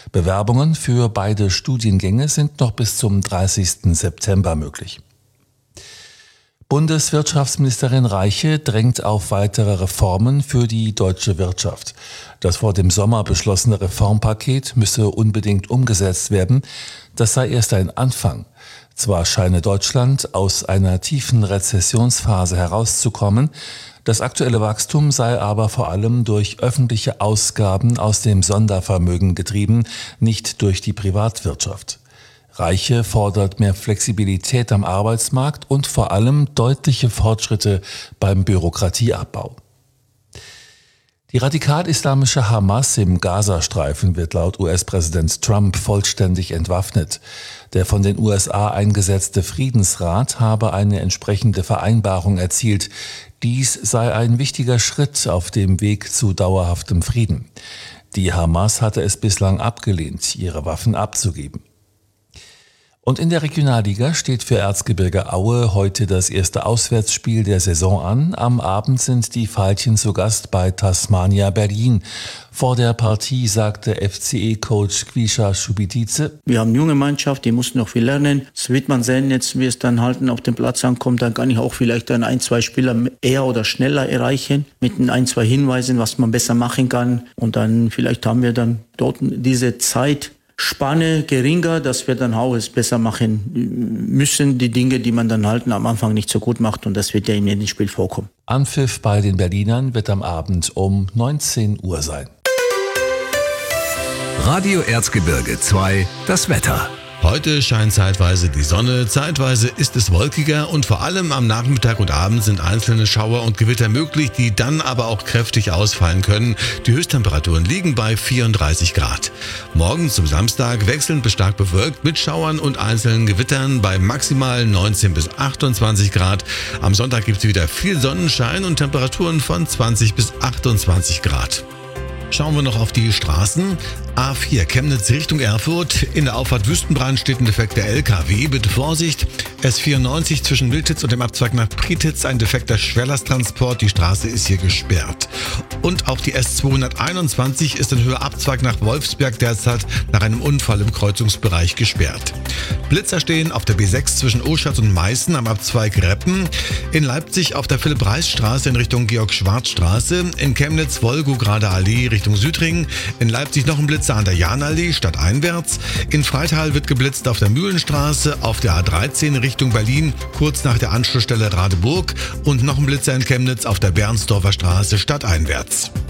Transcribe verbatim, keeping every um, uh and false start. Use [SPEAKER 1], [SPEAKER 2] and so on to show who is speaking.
[SPEAKER 1] Bewerbungen für beide Studiengänge sind noch bis zum dreißigsten September möglich. Bundeswirtschaftsministerin Reiche drängt auf weitere Reformen für die deutsche Wirtschaft. Das vor dem Sommer beschlossene Reformpaket müsse unbedingt umgesetzt werden. Das sei erst ein Anfang. Zwar scheine Deutschland aus einer tiefen Rezessionsphase herauszukommen, das aktuelle Wachstum sei aber vor allem durch öffentliche Ausgaben aus dem Sondervermögen getrieben, nicht durch die Privatwirtschaft. Reiche fordert mehr Flexibilität am Arbeitsmarkt und vor allem deutliche Fortschritte beim Bürokratieabbau. Die radikal-islamische Hamas im Gazastreifen wird laut U S-Präsident Trump vollständig entwaffnet. Der von den U S A eingesetzte Friedensrat habe eine entsprechende Vereinbarung erzielt. Dies sei ein wichtiger Schritt auf dem Weg zu dauerhaftem Frieden. Die Hamas hatte es bislang abgelehnt, ihre Waffen abzugeben. Und in der Regionalliga steht für Erzgebirge Aue heute das erste Auswärtsspiel der Saison an. Am Abend sind die Veilchen zu Gast bei Tasmania Berlin. Vor der Partie sagte F C E-Coach Quisha Schubitice:
[SPEAKER 2] Wir haben eine junge Mannschaft, die muss noch viel lernen. Das wird man sehen jetzt, wie es dann halt auf dem Platz ankommt. Dann kann ich auch vielleicht dann ein, zwei Spieler eher oder schneller erreichen. Mit ein, zwei Hinweisen, was man besser machen kann. Und dann vielleicht haben wir dann dort diese Zeit, Spanne geringer, dass wir dann auch es besser machen müssen, die Dinge, die man dann halt am Anfang nicht so gut macht, und das wird ja in jedem Spiel vorkommen.
[SPEAKER 1] Anpfiff bei den Berlinern wird am Abend um neunzehn Uhr sein.
[SPEAKER 3] Radio Erzgebirge zwei, das Wetter.
[SPEAKER 4] Heute scheint zeitweise die Sonne, zeitweise ist es wolkiger und vor allem am Nachmittag und Abend sind einzelne Schauer und Gewitter möglich, die dann aber auch kräftig ausfallen können. Die Höchsttemperaturen liegen bei vierunddreißig Grad. Morgen zum Samstag wechselnd bis stark bewölkt mit Schauern und einzelnen Gewittern bei maximal neunzehn bis achtundzwanzig Grad. Am Sonntag gibt es wieder viel Sonnenschein und Temperaturen von zwanzig bis achtundzwanzig Grad. Schauen wir noch auf die Straßen. A vier Chemnitz Richtung Erfurt. In der Auffahrt Wüstenbrand steht ein defekter L K W. Bitte Vorsicht. S vierundneunzig zwischen Wildtitz und dem Abzweig nach Prietitz. Ein defekter Schwerlasttransport. Die Straße ist hier gesperrt. Und auch die S zweihunderteinundzwanzig ist in Höhe Abzweig nach Wolfsberg derzeit nach einem Unfall im Kreuzungsbereich gesperrt. Blitzer stehen auf der B sechs zwischen Oschatz und Meißen am Abzweig Reppen. In Leipzig auf der Philipp-Reis-Straße in Richtung Georg-Schwarz-Straße. In Chemnitz Wolgograde Allee Richtung Südring. In Leipzig noch ein Blitzer an der Jahnallee stadteinwärts. In Freital wird geblitzt auf der Mühlenstraße, auf der A dreizehn Richtung Berlin, kurz nach der Anschlussstelle Radeburg. Und noch ein Blitzer in Chemnitz auf der Bernsdorfer Straße stadteinwärts.